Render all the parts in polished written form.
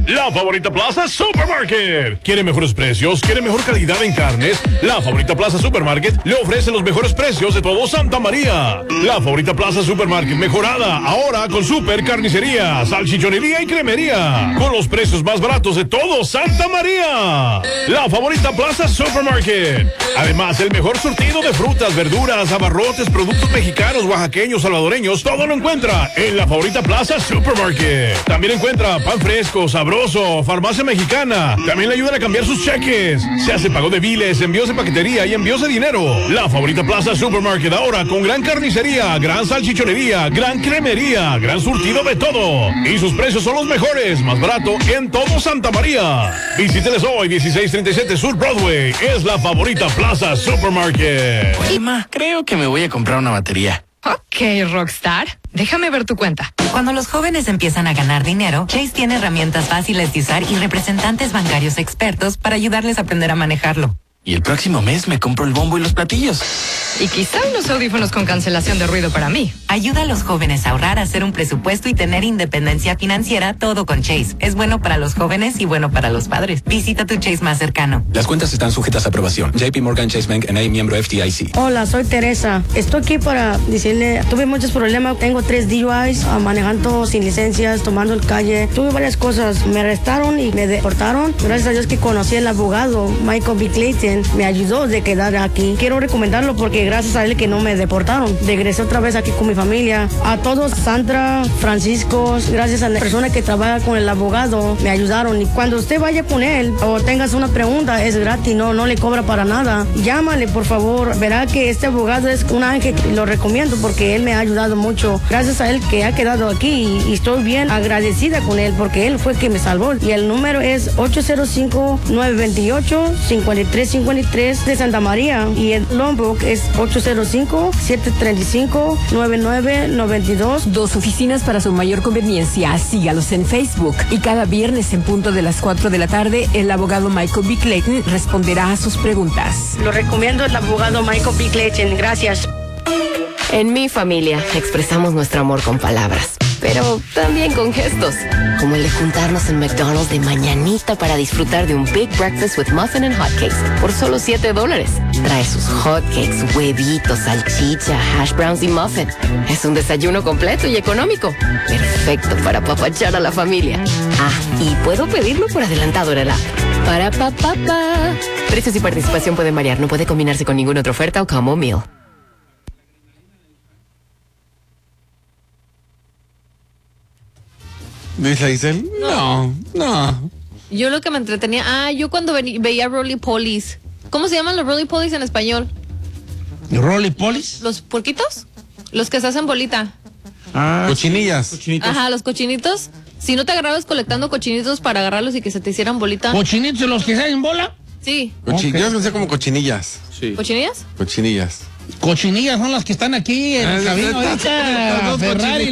La Favorita Plaza Supermarket. ¿Quiere mejores precios? ¿Quiere mejor calidad en carnes? La Favorita Plaza Supermarket le ofrece los mejores precios de todo Santa María. La Favorita Plaza Supermarket mejorada, ahora con super carnicería, salchichonería y cremería, con los precios más baratos de todo Santa María. La Favorita Plaza Supermarket. Además, el mejor surtido de frutas, verduras, abarrotes, productos mexicanos, oaxaqueños, salvadoreños, todo lo encuentra en La Favorita Plaza Supermarket. También encuentra pan fresco, sabroso, farmacia mexicana. También le ayudan a cambiar sus cheques. Se hace pago de biles, envíos de paquetería y envíos de dinero. La Favorita Plaza Supermarket ahora con gran carnicería, gran salchichonería, gran cremería, gran surtido de todo. Y sus precios son los mejores, más barato en todo Santa María. Visíteles hoy, 1637 Sur Broadway. Es La Favorita Plaza Supermarket. Oye, ma, creo que me voy a comprar una batería. Ok, Rockstar. Déjame ver tu cuenta. Cuando los jóvenes empiezan a ganar dinero, Chase tiene herramientas fáciles de usar y representantes bancarios expertos para ayudarles a aprender a manejarlo. Y el próximo mes me compro el bombo y los platillos. Y quizá unos audífonos con cancelación de ruido para mí. Ayuda a los jóvenes a ahorrar, a hacer un presupuesto y tener independencia financiera, todo con Chase. Es bueno para los jóvenes y bueno para los padres. Visita tu Chase más cercano. Las cuentas están sujetas a aprobación. JP Morgan Chase Bank N.A., miembro FDIC. Hola, soy Teresa. Estoy aquí para decirle, tuve muchos problemas. Tengo 3 DUIs, manejando sin licencias, tomando el calle. Tuve varias cosas. Me arrestaron y me deportaron. Gracias a Dios que conocí al abogado Michael B. Clayton. Me ayudó de quedar aquí. Quiero recomendarlo porque gracias a él que no me deportaron. Regresé otra vez aquí con mi familia. A todos, Sandra, Francisco, gracias a la persona que trabaja con el abogado, me ayudaron. Y cuando usted vaya con él o tengas una pregunta, es gratis, no le cobra para nada. Llámale, por favor. Verá que este abogado es un ángel. Lo recomiendo porque él me ha ayudado mucho. Gracias a él que ha quedado aquí y estoy bien agradecida con él porque él fue el que me salvó. Y el número es 805-928-5353 de Santa María y el Lombok es 805-735-9992. 2 oficinas para su mayor conveniencia. Sígalos en Facebook. Y cada viernes en punto de las 4 de la tarde, el abogado Michael B. Clayton responderá a sus preguntas. Lo recomiendo el abogado Michael B. Clayton. Gracias. En mi familia expresamos nuestro amor con palabras, pero también con gestos, como el de juntarnos en McDonald's de mañanita para disfrutar de un Big Breakfast with Muffin and Hotcakes por solo $7. Trae sus hotcakes, huevitos, salchicha, hash browns y muffin. Es un desayuno completo y económico, perfecto para apapachar a la familia. Ah, y puedo pedirlo por adelantado en el app. Para papá. Precios y participación pueden variar, no puede combinarse con ninguna otra oferta o combo meal. ¿Dice Isel? No. Yo lo que me entretenía... yo cuando veía Roly Polies. ¿Cómo se llaman los Roly Polies en español? ¿Roly Polies? ¿Los puerquitos? Los que se hacen bolita. Cochinillas. Ajá, los cochinitos. Si no te agarrabas colectando cochinitos para agarrarlos y que se te hicieran bolita. ¿Cochinitos los que se hacen bola? Sí. Okay. Yo pensé como cochinillas. Sí. ¿Cochinillas? Cochinillas. Cochinillas son las que están aquí en el camino ahorita. Ferrari,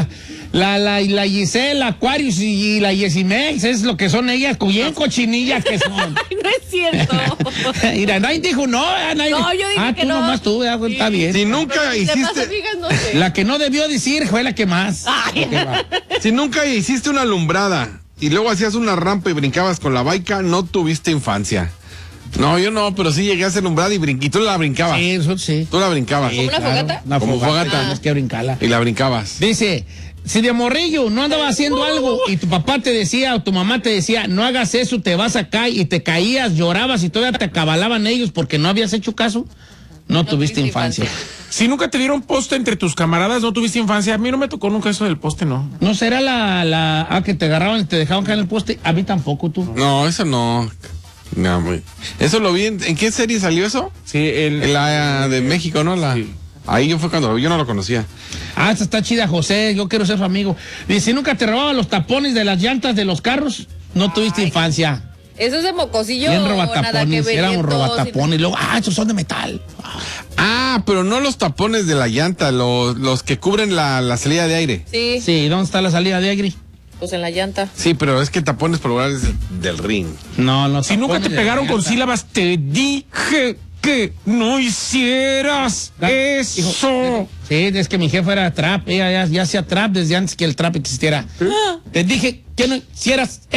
la Giselle, Aquarius y la Yesimex, es lo que son ellas, bien cochinillas que son. Ay, no es cierto. Mira, nadie dijo no. Nadie... No, yo dije que tú no. nomás tú, sí. Está bien. Si nunca hiciste... No sé. La que no debió decir fue la que más. Si nunca hiciste una alumbrada y luego hacías una rampa y brincabas con la baica, no tuviste infancia. No, yo no, pero sí llegué a hacer alumbrada y tú la brincabas. Sí, eso sí. Tú la brincabas. ¿Como una fogata? Como fogata. Tienes que brincarla. Y la brincabas. Dice, si de morrillo no andaba haciendo algo y tu papá te decía o tu mamá te decía, no hagas eso, te vas acá y te caías, llorabas y todavía te acabalaban ellos porque no habías hecho caso, no tuviste infancia. Si nunca te dieron poste entre tus camaradas, no tuviste infancia. A mí no me tocó nunca eso del poste, no. ¿No será que te agarraban y te dejaban caer en el poste? A mí tampoco, tú. No, eso no. No, muy. Eso lo vi ¿en qué serie salió eso? Sí, en la de México, ¿no? Sí. Ahí yo fue cuando yo no lo conocía. Esta está chida, José, yo quiero ser su amigo. Dice, si nunca te robaban los tapones de las llantas de los carros, no tuviste infancia. Eso es de mocosillo. Bien robatapones, éramos robatapones. Luego, esos son de metal. Pero no los tapones de la llanta, los que cubren la salida de aire. Sí. Sí, ¿dónde está la salida de aire? Pues en la llanta. Sí, pero es que tapones por lugar del ring. No. Si nunca te pegaron con sílabas, te dije que no hicieras eso. Sí, es que mi jefa era trap, ella ya hacía trap desde antes que el trap existiera. Te dije que no hicieras